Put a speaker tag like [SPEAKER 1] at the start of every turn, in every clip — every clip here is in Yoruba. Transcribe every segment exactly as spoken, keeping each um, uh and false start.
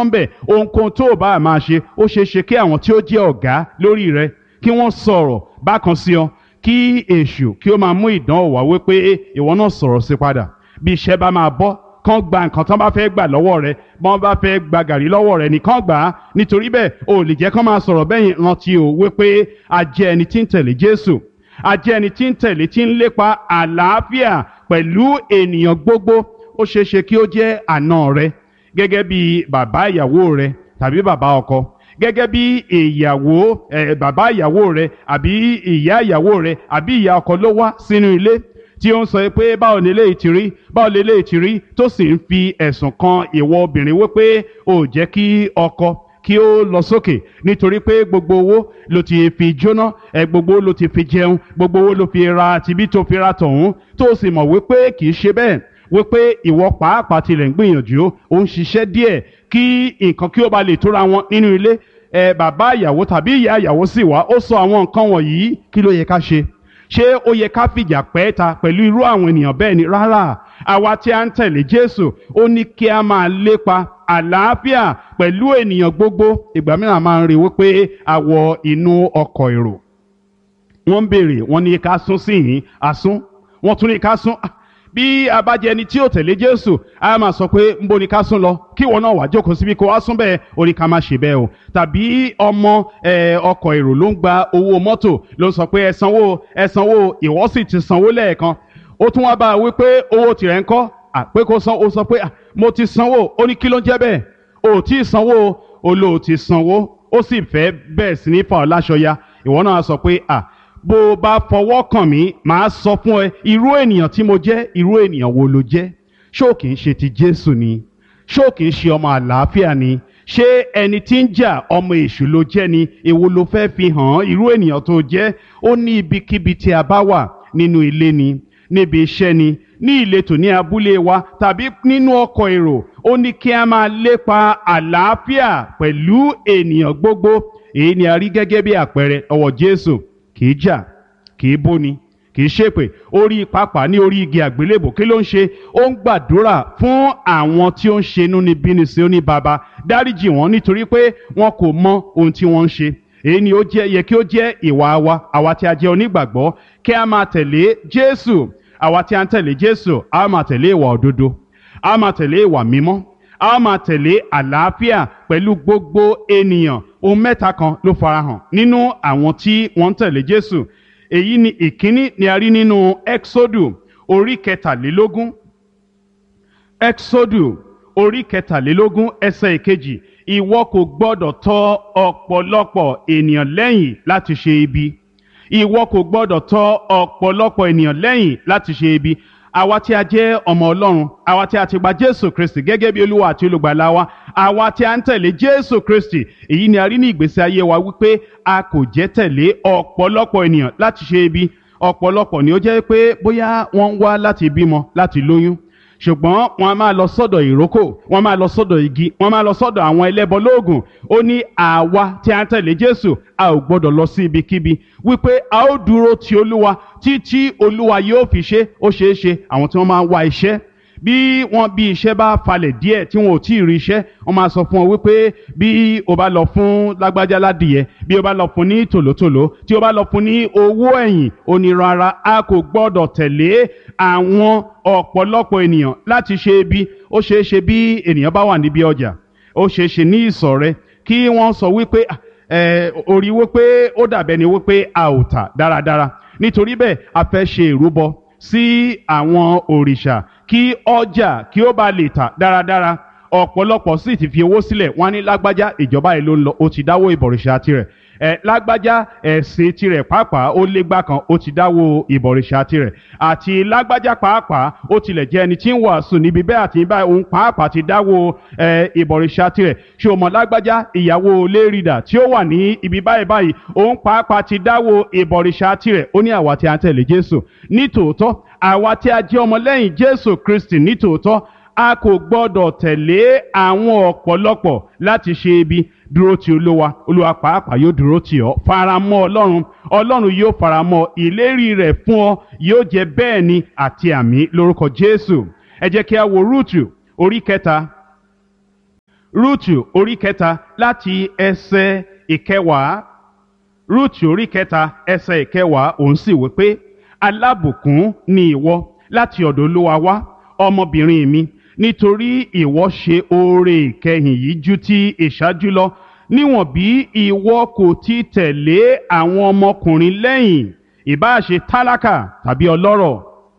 [SPEAKER 1] bẹ̀ ohunkóhun tó o bá máa ṣe ó ṣeé ṣe kí àwọn tí ó jẹ́ ọ̀gá lórí rẹ kí wọ́n sọ̀rọ̀ bákan sí ọ kí èṣù kí ó máa mú ìdánwò wá wípé ìwọ náà sọ̀rọ̀ sí padà bí iṣẹ́ bá máa bọ́ kán gba nǹkan tán bá fẹ́ gbà lọ́wọ́ rẹ bọ́n bá fẹ́ gba gàrí lọ́wọ́ rẹ nìkan gbà á nítorí bẹ́ẹ̀ o ò lè jẹ́ kán máa sọ̀rọ̀ bẹ́yìn rántí o wípé a jẹ́ ẹni tí ń tẹ̀lé Jésù a jẹ́ ẹni tí ń tẹ̀lé tí ń lépa àlàáfíà pẹ̀lú ènìyàn gbogbo ó ṣeé ṣe kí ó jẹ́ àna rẹ gẹ́gẹ́ bí bàbá ìyàwó rẹ tàbí bàbá ọkọ gẹ́gẹ́ bí ìyàwó ẹ̀ bàbá ìyàwó rẹ àbí ìyá ìyàwó rẹ àbí ìyá ọkọ ló wá sínú ilé tí ó ń sọ pé báwo ni eléyìí ti rí báwo ni eléyìí ti rí tó sì ń fi ẹ̀sùn kan ìwọ obìnrin wípé ò jẹ́ kí ọkọ kí ó lọ sókè nítorí pé gbogbo owó ló ti fi jóná ẹ gbogbo ló ti fi jẹun gbogbo owó ló fi ra tibí tó fi ra tọ̀hún tó sì mọ̀ wípé kì í ṣe bẹ́ẹ̀ wípé ìwọ pàápàá tilẹ̀ ń gbìyànjú ó ń ṣiṣẹ́ díẹ̀ kí nǹkan kí ó ba lè tóra wọn nínú ilé ẹ bàbá ìyàwó tàbí ìyá ìyàwó sì wá ó sọ àwọn nǹkan wọ̀nyí kí ló yẹ ká ṣe ṣé ó yẹ ká fìjà pẹ́ ta pẹ̀lú irú àwọn ènìyàn bẹ́ẹ̀ ni rárá àwa tí a ń tẹ̀lé Jésù ó ní kí a máa lépa àlàáfíà pẹ̀lú ènìyàn gbogbo ìgbà mìíràn máa ń rí wípé a wọ inú ọkọ̀ èrò wọ́n ń béèrè wọ́n ní ká sún sí yìí àsún wọ́n tún ní ká sún bí a bá jẹ́ ẹni tí ó tẹ̀lé Jésù a máa sọ pé ń bo ni ká sún lọ kí ìwọ náà wá jókòó síbi kó wá sún bẹ́ẹ̀ ó ní ká má ṣe bẹ́ẹ̀ o tàbí ọmọ ọkọ̀ èrò ló ń gba owó mọ́tò ló ń sọ pé ẹ sanwó ẹ sanwó ìwọ sì ti sanwó lẹ́ẹ̀kan ó tún wá bá a wí pé owó tirẹ̀ ń kọ́ àpé kó san ó sọ pé mo ti sanwó ó ní kí ló ń jẹ́ bẹ́ẹ̀ o tí ì sanwó o lò ó ti sanwó ó sì fẹ́ bẹ́ẹ̀ sí ní fà ọ́ láṣọ ya ìwọ náà sọ pé à bó o bá fọwọ́ kàn mí màá sọ fún ẹ irú ènìyàn tí mo jẹ́ irú ènìyàn wo ló jẹ́ ṣó kì í ṣe ti Jésù ni ṣó kì í ṣe ọmọ àlàáfíà ni ṣé ẹni tí ń jà ọmọ èṣù ló jẹ́ ni èwo ló fẹ́ fi hàn irú ènìyàn tó jẹ́ ó ní ibikíbi tí a bá wà nínú ilé ni níbi iṣẹ́ ni ní ìletò ní abúlé wa tàbí nínú ọkọ̀ èrò ó ní kí a máa lépa àlàáfíà pẹ̀lú ènìyàn gbogbo èyí ni a rí gẹ́gẹ́ bí àpẹẹrẹ ọwọ́ Jésù kì í jà kì í bóni kì í ṣépè orí pápá ní orí igi àgbélébò kí ló ń ṣe ó ń gbàdúrà fún àwọn tí ó ń ṣe inúnibíni sí ó ní baba dáríjì wọ́n nítorí pé wọn kò mọ ohun tí wọ́n ń ṣe èyí ni ó jẹ́ yẹ kí ó jẹ́ ìwà wa àwa tí a jẹ́ onígbàgbọ́ kí a máa tẹ̀lé Jésù àwa tí a ń tẹ̀lé Jésù a máa tẹ̀lé ìwà òdodo a máa tẹ̀lé ìwà mímọ́ a máa tẹ̀lé àlàáfíà pẹ̀lú gbogbo ènìyàn ohun mẹ́ta kan ló farahàn nínú àwọn tí wọ́n ń tẹ̀lé Jésù èyí ni ìkíní ni a rí nínú Exodu orí kẹtàlélógún Exodu orí kẹtàlélógún ẹsẹ̀ ìkejì ìwọ kò gbọ́dọ̀ tọ̀ ọ̀pọ̀lọpọ̀ ènìyàn lẹ́yìn láti ṣe ibi ìwọ kò gbọ́dọ̀ tọ̀ ọ̀pọ̀lọpọ̀ ènìyàn lẹ́yìn láti ṣe ibi àwa tí a jẹ́ ọmọ Ọlọ́run àwa tí a ti gba Jésù Kristi gẹ́gẹ́ bí Olúwa àti olùgbàlà wa àwa tí a ń tẹ̀lé Jésù Kristi èyí ni a rí ní ìgbésí ayé wa wípé a kò jẹ́ tẹ̀lé ọ̀pọ̀lọpọ̀ ènìyàn láti ṣe ibi ọ̀pọ̀lọpọ̀ ni ó jẹ́ pé bóyá wọ́n ń wá láti bímọ láti lóyún ṣùgbọ́n wọn a máa lọ sọ́dọ̀ ìrókò wọn a máa lọ sọ́dọ̀ igi wọn a máa lọ sọ́dọ̀ àwọn ẹlẹ́bọ lóògùn ó ní àwa tí a ń tẹ̀lé Jésù a ò gbọ́dọ̀ lọ sí ibikíbi wípé a ó dúró ti Olúwa títí Olúwa yóò fi ṣe ó ṣeé ṣe àwọn tí wọ́n máa ń wá iṣẹ́ bí wọ́n bí iṣẹ́ bá falẹ̀ díẹ̀ tí wọn ò tí ì rí iṣẹ́ wọ́n máa sọ fún ọ wípé bí o bá lọ fún lágbájá ládìyẹ bí o bá lọ fún ní tòlótòló tí o bá lọ fún ní owó ẹ̀yìn ó ní rárá a kò gbọ́dọ̀ tẹ̀lé àwọn ọ̀pọ̀lọpọ̀ ènìyàn láti ṣe ibi ó ṣeé ṣe bí ènìyàn bá wà níbi ọjà ó ṣeé ṣe ní ìsọ̀ rẹ kí wọ́n sọ wípé orí wípé ó dàbẹ́ ni wípé a ò tà dáradára nítorí bẹ́ẹ̀ a fẹ́ ṣe ìrúbọ sí àwọn òrìṣà kí ọjà kí ó bá lè tà dáradára ọ̀pọ̀lọpọ̀ sì ti fi owó sílẹ̀ wọ́n ní lágbájá ìjọba yìí ló ń lọ ó ti dáwó ìbọ̀rìṣà tirẹ̀ ẹ̀ lágbájá ẹ̀sìn tirẹ̀ pàápàá ó légbá kan ó ti dáwó ìbọ̀rìṣà tirẹ̀ àti lágbájá pàápàá ó tilẹ̀ jẹ́ ẹni tí ń wàásù níbi bẹ́ẹ̀ àti báyìí òun pàápàá ti dáwó ìbọ̀rìṣà tirẹ̀ ṣé o mọ̀ lágbájá ìyàwó lérìdà tí ó wà ní ibi báyìí báyìí òun pàápàá ti dáwó ìbọ̀rìṣà tirẹ̀ ó ní àwa tí a ń tẹ̀lé Jésù nítòótọ́ àwa tí a jẹ́ ọmọlẹ́yìn Jésù Kristi nítòótọ́ a kò gbọ́dọ̀ tẹ̀lé àwọn ọ̀pọ̀lọpọ̀ láti ṣe ibi dúró ti Olúwa Olúwa pàápàá yóò dúró tì ọ́ faramọ́ Ọlọ́run Ọlọ́run yóò faramọ́ ìlérí rẹ̀ fún ọ yóò jẹ́ bẹ́ẹ̀ ni àti àmì lórúkọ Jésù ẹ jẹ́ kí a wo Rúùtù orí kẹta Rúùtù orí kẹta láti ẹsẹ̀ ìkẹwàá. Rúùtù orí kẹta ẹsẹ̀ ìkẹwàá òun sì wí pé, alábùkún ni ìwọ láti ọ̀dọ̀ Olúwa wá, ọmọbìnrin mi, nítorí ìwọ ṣe oore ìkẹyìn yìí ju ti ìṣáájú lọ, níwọ̀n bí ìwọ kò ti tẹ̀lé àwọn ọmọkùnrin lẹ́yìn, ìbáà ṣe tálákà tàbí ọlọ́rọ̀.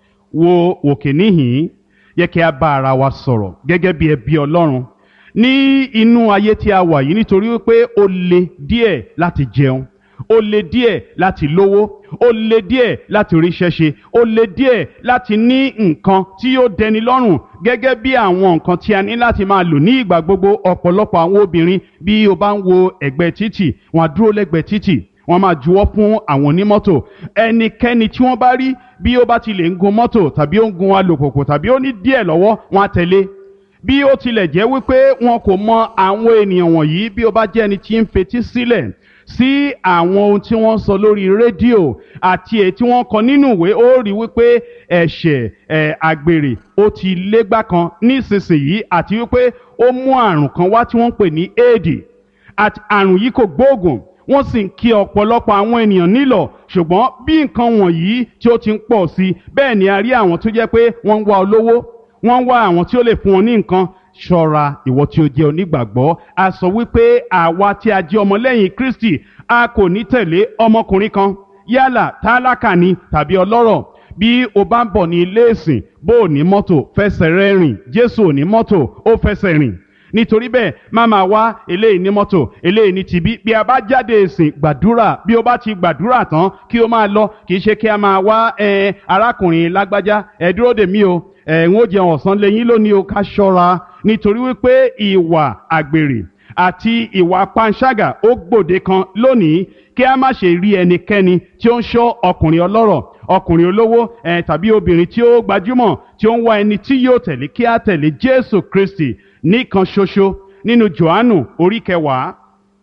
[SPEAKER 1] Wo òkè níhìn-ín, yẹ kí a bá ara wa sọ̀rọ̀ gẹ́gẹ́ bí ẹbí Ọlọ́run ní inú ayé tí a wà yìí, nítorí wípé ó le díẹ̀ láti jẹun, ó le díẹ̀ láti lówó, ó le díẹ̀ láti ríṣẹ́ ṣe, ó le díẹ̀ láti ní nǹkan tí yóò dẹni lọ́rùn gẹ́gẹ́ bí àwọn nǹkan tí a ní láti máa lò ní ìgbà gbogbo. Ọ̀pọ̀lọpọ̀ àwọn obìnrin, bí o bá ń wo ẹ̀gbẹ́ títì, wọ́n á dúró lẹ́gbẹ̀ẹ́ títì, wọ́n máa juwọ́ fún àwọn onímọ́tò. Ẹnikẹ́ni tí wọ́n bá rí bí ó bá ti lè ń gun mọ́tò tàbí ó ń gun alùpùpù tàbí ó ní díẹ̀ lọ́wọ́, wọ́n á tẹ̀lé. Bí ó tilẹ̀ jẹ́ wípé wọn kò mọ àwọn ènìyàn wọ̀nyí, bí ó bá jẹ́ ẹni tí ń fetí sílẹ̀ sí àwọn ohun tí wọ́n sọ lórí rédíò àti èyí tí wọ́n kọ nínú ìwé, ó rí wípé ẹ̀ṣẹ̀ ẹ̀ àgbèrè ó ti légbá kan nísinsìnyí, àti wípé ó mú àrùn kan wá tí wọ́n ń pè ní éèdì. Àti àrùn yìí kò gbóògùn, wọ́n sì ń kí ọ̀pọ̀lọpọ̀ àwọn ènìyàn nílọ̀. Ṣùgbọ́n bí nǹkan wọ̀nyí tí ó ti ń pọ̀ sí, bẹ́ẹ̀ ni a rí àwọn tó jẹ́ pé wọ́n ń wá olówó, wọ́n ń wá àwọn tí ó lè fún wọn ní nǹkan. Ṣọ́ra ìwọ tí ó jẹ́ onígbàgbọ́. A sọ wípé àwa tí a jẹ́ ọmọlẹ́yìn Kristi, a kò ní tẹ̀lé ọmọkùnrin kan, yálà tálákà ni tàbí ọlọ́rọ̀. Bí o bá ń bọ̀ ní ilé ìsìn, bó o ní mọ́tò, fẹsẹ̀ rẹ rìn. Jésù ò ní mọ́tò, ó fẹsẹ̀ rìn. Nítorí bẹ́ẹ̀, má máa wá eléyìí ní mọ́tò, eléyìí ní tibí. Bí a bá jáde ìsìn, gbàdúrà. Bí o bá ti gbàdúrà tán, kí o máa lọ. Kì í ṣe kí a máa wá ẹ arákùnrin lágbájá, ẹ dúró dè mí o, ẹ ń ó jẹun ọ̀sán lẹ́yìn lónìí o. Ká ṣọ́ra, nítorí wípé ìwà àgbèrè àti ìwà panṣágà ó gbòde kan lónìí. Kí a má ṣe rí ẹnikẹ́ni tí ó ń ṣọ́ ọkùnrin ọlọ́rọ̀, ọkùnrin olówó ẹ tàbí obìnrin tí ó gbajúmọ̀ tí ó ń wá ẹni tí yóò tẹ̀lé. Kí a tẹ̀lé Jésù Kristi nìkan ṣoṣo. Nínú Jòhánù orí kẹwàá,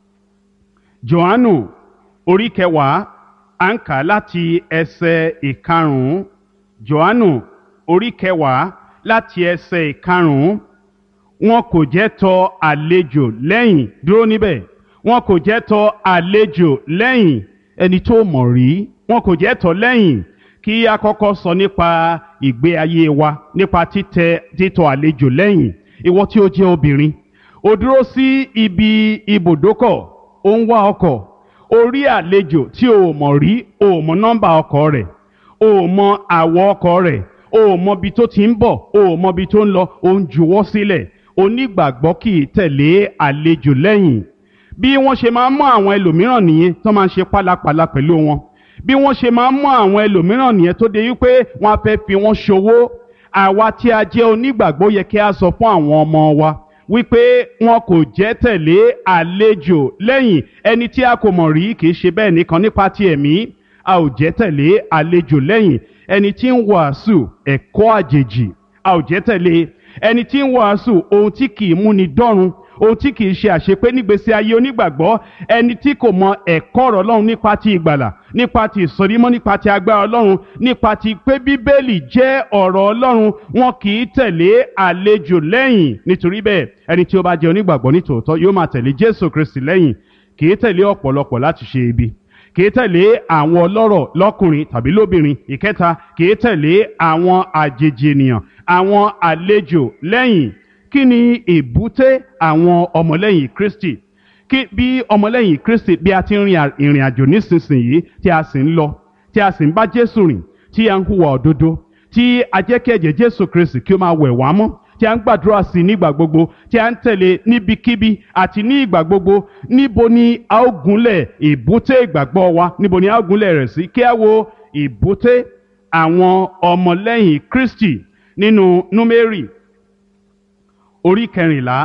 [SPEAKER 1] Jòhánù orí kẹwàá, à ń kà láti ẹsẹ̀ ìkarùn-ún. Jòhánù orí kẹwàá láti ẹsẹ̀ ìkarùn-ún. Wọn kò jẹ́ tọ àlejò lẹ́yìn, dúró níbẹ̀. Wọn kò jẹ́ tọ àlejò lẹ́yìn ẹni tó mọ̀ rí. Wọn kò jẹ́ tọ lẹ́yìn. Kí a kọ́kọ́ sọ nípa ìgbé ayé wa, nípa títẹ títọ àlejò lẹ́yìn. Ìwọ tí ó jẹ́ obìnrin, ó dúró sí ibi ibùdókọ̀, ó ń wá ọkọ̀, ó rí àlejò tí o mọ̀ rí, o mọ nọ́mbà ọkọ̀ rẹ̀, o mọ àwọ̀ ọkọ̀ rẹ̀, o mọ ibi tó ti ń bọ̀, o mọ ibi tó ń lọ, ó ń juwọ́ sílẹ̀. Onígbàgbọ́ kì í tẹ̀lé àlejò lẹ́yìn. Bí wọ́n ṣe máa ń mú àwọn ẹlòmíràn nìyẹn tó máa ń ṣe pálapàla pẹ̀lú wọn. Bí wọ́n ṣe máa ń mú àwọn ẹlòmíràn nìyẹn tó dé wípé wọ́n á fẹ́ fi wọ́n ṣòwò. Àwa tí a jẹ́ onígbàgbọ́ yẹ kí a sọ fún àwọn ọmọ wa wípé wọn kò jẹ́ tẹ̀lé àlejò lẹ́yìn. Ẹni tí a kò mọ̀ rí, kì í ṣe bẹ́ẹ̀ nìkan nípa ti ẹ̀mí. A ò jẹ́ tẹ̀lé àlejò lẹ́yìn. Ẹni tí ń wàásù ẹ̀kọ́ àjèjì, a ò jẹ́ tẹ̀lé. Ẹni tí ń wàásù ohun tí kì í múni dọ́run, ohun tí kì í ṣe àṣepé nígbésí ayé onígbàgbọ́, ẹni tí kò mọ ẹ̀kọ́ ọ̀rọ̀ Ọlọ́run nípa ti ìgbàlà, nípa ti ìsọdímọ́, nípa ti agbára Ọlọ́run, nípa ti pé Bíbélì jẹ́ ọ̀rọ̀ Ọlọ́run, wọn kì í tẹ̀lé àlejò lẹ́yìn. Nítorí bẹ́ẹ̀, ẹni tí ó bá jẹ́ onígbàgbọ́ nítòótọ́ yóò máa tẹ̀lé Jésù Kristi lẹ́yìn. Kì í tẹ̀lé ọ̀pọ̀lọpọ̀ láti ṣe ibi. Kì í tẹ̀lé àwọn ọlọ́rọ̀ lọ́kùnrin tàbí lóbìnrin. Ìkẹta, kì í tẹ̀lé àwọn àjèjì ènìyàn, àwọn àlejò lẹ́yìn. Kí ni èbúté àwọn ọmọlẹ́yìn Kristi? Kí bí ọmọlẹ́yìn Kristi bí a ti ń rin ìrìn àjò nísinsìnyí, tí a sì ń lọ, tí a sì ń bá Jésù rìn, tí a ń hùwà òdodo, tí a jẹ́ kí ẹ̀jẹ̀ Jésù Kristi kí ó máa wẹ̀ wá mọ́, tí a ń gbàdúrà sí nígbà gbogbo, tí a ń tẹ̀lé níbikíbi àti ní ìgbà gbogbo. Níbo ni a ó gúnlẹ̀ èbúté ìgbàgbọ́ wa? Níbo ni a ó gúnlẹ̀ rẹ̀ sí? Kí a wo èbúté àwọn ọmọlẹ́yìn Kristi nínú Númérì orí kẹrìnlá.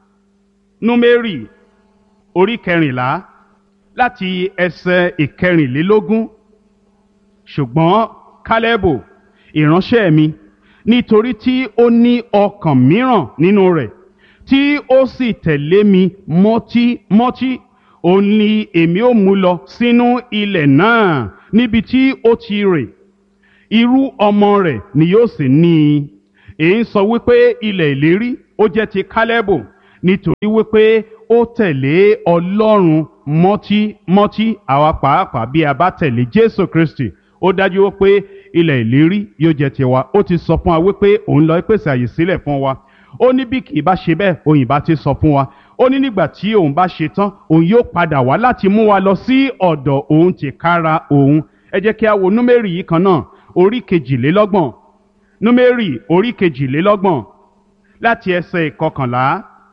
[SPEAKER 1] Númérì orí kẹrìnlá láti ẹsẹ̀ ìkẹrìnlélógún. Ṣùgbọ́n Kálẹ́bù ìránṣẹ́ mi, nítorí tí ó ní ọkàn mìíràn nínú rẹ̀, tí ó sì tẹ̀lé mi mọ́tímọ́tí, òun ni èmi ó mú lọ sínú ilẹ̀ náà níbi tí ó ti rè. Irú ọmọ rẹ̀ ni yóò sì ní i. Èyí ń sọ wípé ilẹ̀ ìlérí ó jẹ́ ti Kálẹ́bù, nítorí wípé ó tẹ̀lé Ọlọ́run mọ́tímọ́tí. Àwa pàápàá bí a bá tẹ̀lé Jésù Kristi, ó dájú wípé ilẹ̀ ìlérí yóò jẹ́ tiwa. Ó ti sọ fún wa wípé òun lọ pèsè àyè sílẹ̀ fún wa. Ó ní bí kì í bá ṣe bẹ́ẹ̀ òun ìbá ti sọ fún wa. Ó ní nígbà tí òun bá ṣe tán òun yóò padà wá láti mú wa lọ sí ọ̀dọ̀ òun tìkára òun. Ẹ jẹ́ kí a wo Númérì yìí kan náà, orí kejìlélọ́gbọ̀n. Númérì orí kejìlélọ́gbọ̀n láti ẹsẹ̀ ìkọkànlá.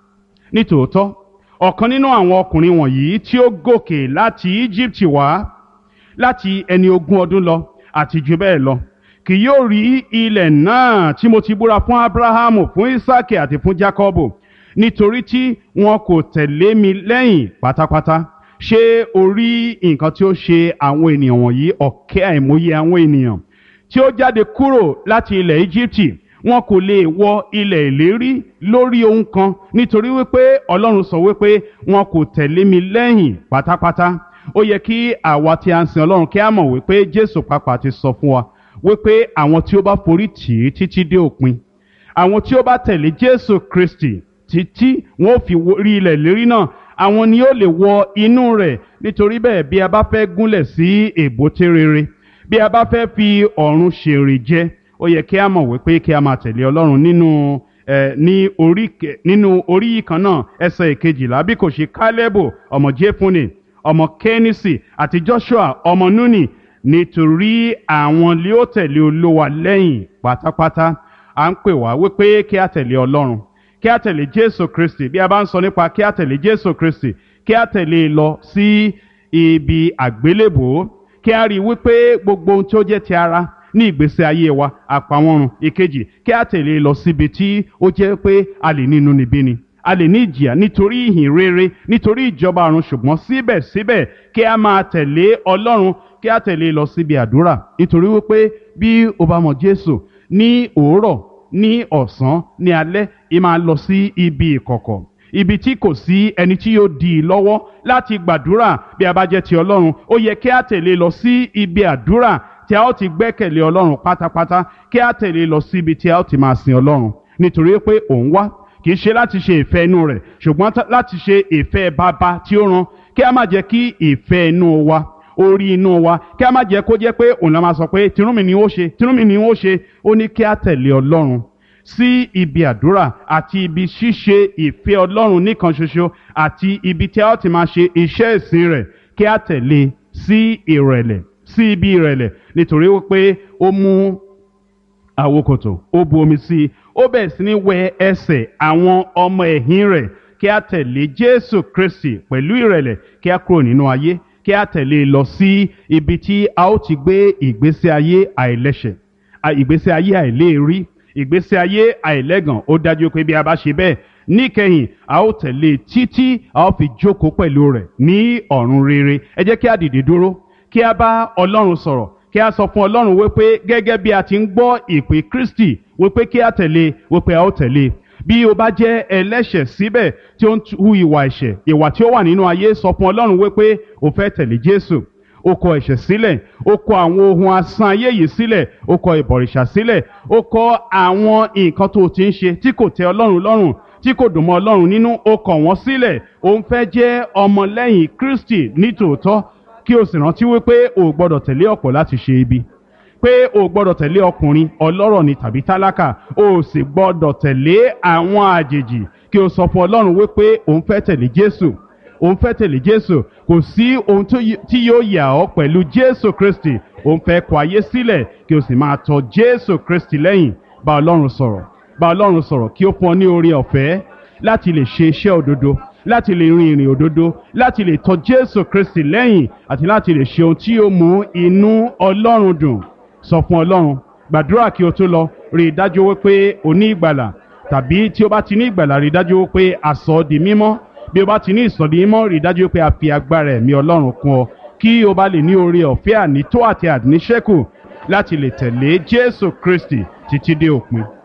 [SPEAKER 1] Nítòótọ́ ọ̀kan nínú àwọn ọkùnrin wọ̀nyí tí ó gòkè láti Íjíbítì wá láti ẹni ogún ọdún lọ àti jù bẹ́ẹ̀ lọ kì yóò rí ilẹ̀ náà tí mo ti búra fún Ábúráhámù, fún Ísákì àti fún Jákọ́bù, nítorí tí wọn kò tẹ̀lé mi lẹ́yìn pátápátá. Ṣé o rí nǹkan tí ó ṣe àwọn ènìyàn wọ̀nyí? Ọ̀kẹ́ àìmọye àwọn ènìyàn tí ó jáde kúrò láti ilẹ̀ Íjíbítì, wọn kò lè wọ ilẹ̀ ìlérí lórí ohun kan, nítorí wípé Ọlọ́run sọ wípé wọn kò tẹ̀lé mi lẹ́yìn pátápátá. Ó yẹ kí àwa tí a ń sin Ọlọ́run kí a mọ̀ wípé Jésù pàápàá ti sọ fún wa wípé àwọn tí ó bá forí tì í títí dé òpin, àwọn tí ó bá tẹ̀lé Jésù Kristi títí wọn ò fi rí ilẹ̀ ìlérí náà, àwọn ni ó lè wọ inú rẹ̀. Nítorí bẹ́ẹ̀ bí a bá fẹ́ gúnlẹ̀ sí èbúté rere, bí a bá fẹ́ fi ọ̀run ṣèrè jẹ, ó yẹ kí a mọ̀ wípé kí a máa tẹ̀lé Ọlọ́run nínú ẹ̀ ní orí nínú orí yìí kan náà ẹsẹ̀ ìkejìlá. Bí kò ṣe Kálẹ́bù ọmọ Jéfúnè ọmọ Kénísì àti Joshua ọmọ Núnì, nítorí àwọn lé ó tẹ̀lé Olúwa lẹ́yìn pátápátá. À ń pè wá wípé kí a tẹ̀lé Ọlọ́run, kí a tẹ̀lé Jésù Kristi. Bí a bá ń sọ nípa kí a tẹ̀lé Jésù Kristi, kí a tẹ̀lé e lọ sí ibi àgbélébùú, kí a rí wípé gbogbo ohun tí ó jẹ́ ti ara ní ìgbésí ayé wa àpamọ́run. Ìkejì, kí a tẹ̀lé lọ síbi tí ó jẹ́ pé a lè ní inúnibíni, a lè ní ìjìyà nítorí ìhìn rere, nítorí ìjọba ọ̀run, ṣùgbọ́n síbẹ̀síbẹ̀ kí a máa tẹ̀lé Ọlọ́run, kí a tẹ̀lé lọ síbi àdúrà. Nítorí wípé bí o bá mọ Jésù, ní òwúrọ̀, ní ọ̀sán, ní alẹ́, ì máa lọ sí ibi ìkọ̀kọ̀, ibi tí kò sí ẹni tí yóò dí i lọ́wọ́ láti gbàdúrà. Bí a bá jẹ́ ti Ọlọ́run, ó yẹ kí a tẹ̀lé lọ sí ibi àdúrà tí a ó ti gbẹ́kẹ̀lé Ọlọ́run pátápátá, kí a tẹ̀lé lọ síbi tí a ó ti máa sin Ọlọ́run. Nítorí pé òun wá kì í ṣe láti ṣe ìfẹ́ inú rẹ̀, ṣùgbọ́n láti ṣe ìfẹ́ Baba tí ó rán. Kí a má jẹ́ kí ìfẹ́ inú wa, orí inú wa, kí a má jẹ́ kó jẹ́ pé òun la máa sọ pé tinú mi ni ó ṣe, tinú mi ni ó ṣe. Ó ní kí a tẹ̀lé Ọlọ́run sí ibi àdúrà àti ibi ṣíṣe ìfẹ́ Ọlọ́run nìkan ṣoṣo, àti ibi tí a ó ti máa ṣe iṣẹ́ ìsìn rẹ̀. Kí a tẹ̀lé sí ìrẹ̀lẹ̀, sí ibi ìrẹ̀lẹ̀, nítorí wípé ó mú àwokòtò, ó bu omi sí i, ó bẹ̀rẹ̀ sí ní wẹ ẹsẹ̀ àwọn ọmọ ẹ̀yìn rẹ̀. Kí a tẹ̀lé Jésù Kristi pẹ̀lú ìrẹ̀lẹ̀, kí a kúrò nínú ayé, kí a tẹ̀lé lọ sí ibi tí a ó ti gbé ìgbésí ayé àìlẹ́ṣẹ̀, ìgbésí ayé àìléèrí, ìgbésí ayé àìlẹ́gàn. Ó dájú pé bí a bá ṣe bẹ́ẹ̀, níkẹyìn a ó tẹ̀lé títí a ó fi jókòó pẹ̀lú rẹ̀ ní ọ̀run rere. Ẹ jẹ́ kí a dìde dúró, kí a bá Ọlọ́run sọ̀rọ̀, kí a sọ fún Ọlọ́run wípé gẹ́gẹ́ bí a ti ń gbọ́ ìpè Kristi wípé kí a tẹ̀lé, wípé a ó tẹ̀lé. Bí o bá jẹ́ ẹlẹ́ṣẹ̀ síbẹ̀ tí ó ń hu ìwà ẹ̀ṣẹ̀, ìwà tí ó wà nínú ayé, sọ fún Ọlọ́run wípé o fẹ́ tẹ̀lé Jésù. O kọ ẹ̀ṣẹ̀ sílẹ̀, o kọ àwọn ohun asán ayé yìí sílẹ̀, o kọ ìbọ̀rìṣà sílẹ̀, o kọ àwọn nǹkan tó ti ń ṣe tí kò tẹ́ Ọlọ́run lọ́rùn, tí kò dùn mọ́ Ọlọ́run nínú, o kọ̀ wọ́n sílẹ̀. O ń fẹ́ jẹ́ ọmọlẹ́yìn Kristi nítòótọ́. Kí o sì rántí wípé o gbọ́dọ̀ tẹ̀lé ọ̀pọ̀ láti ṣe ibi, pé o gbọ́dọ̀ tẹ̀lé ọkùnrin ọlọ́rọ̀ ni tàbí tálákà, o sì gbọ́dọ̀ tẹ̀lé àwọn àjèjì. Kí o sọ fún Ọlọ́run wípé o ń fẹ́ tẹ̀lé Jésù, o ń fẹ́ tẹ̀lé Jésù. Kò sí ohun tí yóò yà ọ́ pẹ̀lú Jésù Kristi. O ń fẹ́ kọ ayé sílẹ̀ kí o sì máa tọ Jésù Kristi lẹ́yìn. Bá Ọlọ́run sọ̀rọ̀, bá Ọlọ́run sọ̀rọ̀ kí ó fún ọ ní oore ọ̀fẹ́ láti lè ṣe iṣẹ́ òdodo, láti lè rin ìrìn òdodo, láti lè tọ Jésù Kristi lẹ́yìn, àti láti lè ṣe ohun tí yóò mú inú Ọlọ́run dùn. Sọ fún Ọlọ́run, gbàdúrà kí o tó lọ, rí i dájú wípé o ní ìgbàlà, tàbí tí o bá ti ní ìgbàlà, rí i dájú wípé a sọ ọ́ di mímọ́. Bí o bá ti ní ìsọdi mímọ́, rí i dájú wípé a fi agbára ẹ̀mí Ọlọ́run kún ọ, kí o bá lè ní oore ọ̀fẹ́ ànító àti àníṣẹ́kù láti lè tẹ̀lé Jésù Kristi títí dé òpin.